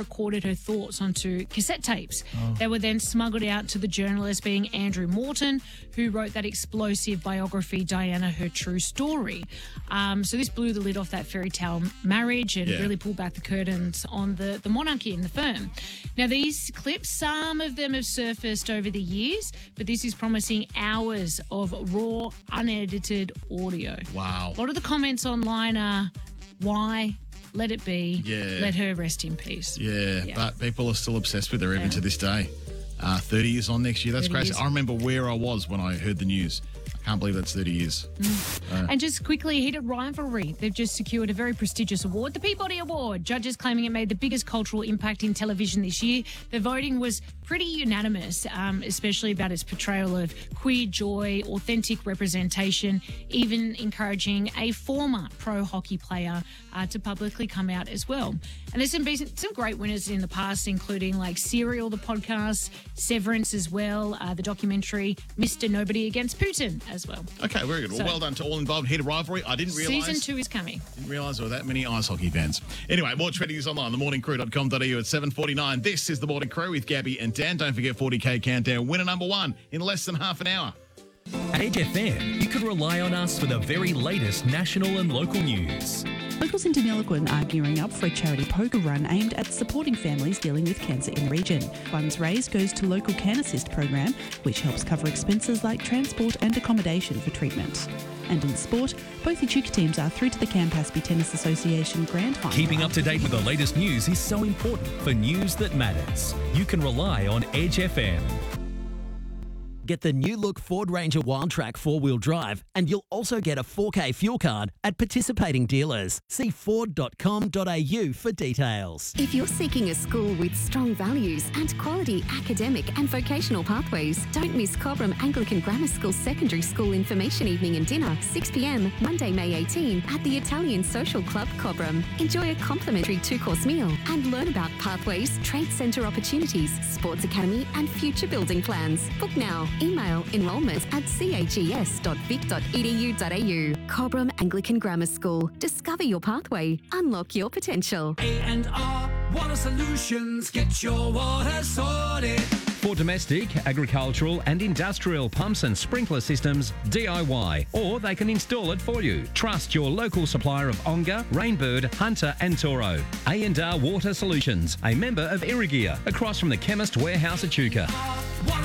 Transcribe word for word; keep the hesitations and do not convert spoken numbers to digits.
recorded her thoughts onto cassette tapes. Oh. They were then smuggled out to the journalist, being Andrew Morton, who wrote that explosive biography, Diana, Her True Story. Um, so this blew the lid off that fairy tale marriage and Yeah. really pulled back the curtains on the, the monarchy in the firm. Now, these clips, some of them have surfaced over the years, but this is promising hours of raw, unedited audio. Wow. A lot of the comments online are, why? Let it be. Yeah. Let her rest in peace. Yeah, Yeah. but people are still obsessed with her even Yeah. to this day. Uh, thirty years on next year. That's thirty crazy. years. I remember where I was when I heard the news. I can't believe that's thirty years. And just quickly, heated rivalry. They've just secured a very prestigious award, the Peabody Award. Judges claiming it made the biggest cultural impact in television this year. The voting was pretty unanimous, um, especially about its portrayal of queer joy, authentic representation, even encouraging a former pro hockey player uh, to publicly come out as well. And there's some been some great winners in the past, including like Serial, the podcast, Severance as well, uh, the documentary Mister Nobody Against Putin as well. Okay, very good. Well, So- well done to all involved. Heated rivalry. I didn't realise. Season two is coming. Didn't realise there were that many ice hockey fans. Anyway, more trending news online, the morning crew dot com dot a u at seven forty-nine. This is The Morning Crew with Gabby and Dan. Don't forget forty K Countdown. Winner number one in less than half an hour. Age F M, you can rely on us for the very latest national and local news. Locals in Deniliquin are gearing up for a charity poker run aimed at supporting families dealing with cancer in the region. Funds raised goes to local Can Assist program, which helps cover expenses like transport and accommodation for treatment. And in sport, both Echuca teams are through to the Campaspe Tennis Association Grand Final. Keeping up to date with the latest news is so important for news that matters. You can rely on Edge F M. Get the new look Ford Ranger Wildtrak four-wheel drive, and you'll also get a four K fuel card at participating dealers. See ford dot com dot a u for details. If you're seeking a school with strong values and quality academic and vocational pathways, don't miss Cobram Anglican Grammar School Secondary School Information Evening and Dinner, six p m, Monday, May eighteenth, at the Italian Social Club Cobram. Enjoy a complimentary two-course meal and learn about pathways, trade centre opportunities, sports academy and future building plans. Book now. Email enrolment at c h e s dot vic dot e d u dot a u. Cobram Anglican Grammar School. Discover your pathway. Unlock your potential. A and R Water Solutions. Get your water sorted. For domestic, agricultural and industrial pumps and sprinkler systems, D I Y, or they can install it for you. Trust your local supplier of Onga, Rainbird, Hunter and Toro. A and R Water Solutions, a member of Irrigear, across from the Chemist Warehouse at Echuca.